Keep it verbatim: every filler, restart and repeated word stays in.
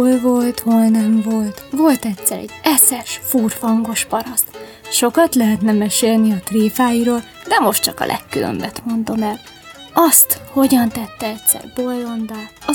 Hol volt, hol nem volt. Volt egyszer egy eszes, furfangos paraszt. Sokat lehetne mesélni a tréfáiról, de most csak a legkülönbet mondom el. Azt, hogyan tette egyszer bolondá, az